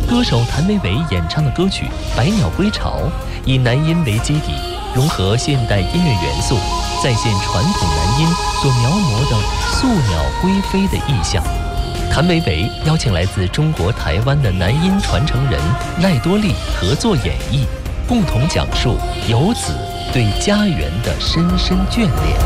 歌手谭维维演唱的歌曲《百鸟归巢》，以男音为基底，融合现代音乐元素，再现传统男音所描摹的宿鸟归飞的意象。谭维维邀请来自中国台湾的男音传承人奈多利合作演绎，共同讲述游子对家园的深深眷恋。